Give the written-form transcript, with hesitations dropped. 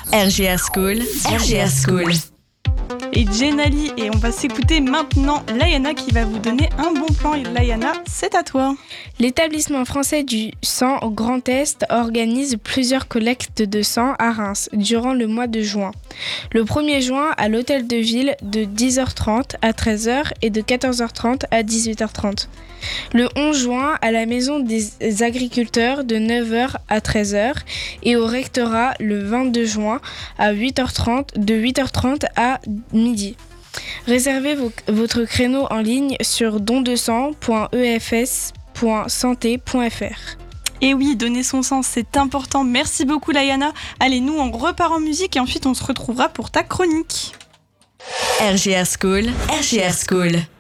RGR School, RGR School. Et Jenali, et on va s'écouter maintenant Layana qui va vous donner un bon plan. Et Layana, c'est à toi. L'établissement français du sang au Grand Est organise plusieurs collectes de sang à Reims durant le mois de juin. Le 1er juin à l'hôtel de ville de 10h30 à 13h et de 14h30 à 18h30. Le 11 juin à la maison des agriculteurs de 9h à 13h et au rectorat le 22 juin à 8h30 de 8h30 à midi. Réservez votre créneau en ligne sur dondesang.efs.santé.fr. Et oui, donner son sang, c'est important. Merci beaucoup Layana. Allez, nous on repart en musique et ensuite on se retrouvera pour ta chronique. RGR School, RGR School.